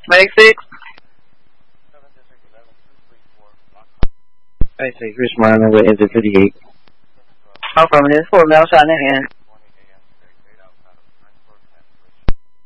Make 6. 86, Rich Martin with Enter 58. Affirmative. 4 male shot in the hand.